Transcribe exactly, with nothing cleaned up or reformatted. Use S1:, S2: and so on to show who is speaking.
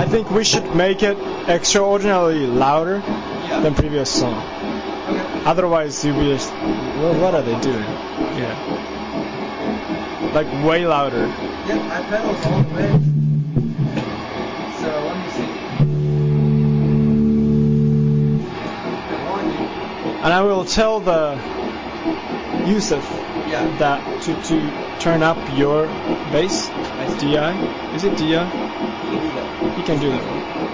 S1: think we should make it extraordinarily louder
S2: Yeah.
S1: than previous song.
S2: Okay.
S1: Otherwise, you'll be just, well, what are they doing? Yeah. Like way louder.
S2: Yep, my pedal's all the way. So let me see.
S1: And I will tell the Yusuf
S2: Yeah.
S1: that to, to turn up your bass,
S2: I see.
S1: D I. Is it D I?
S2: You can do that.
S1: You can do that.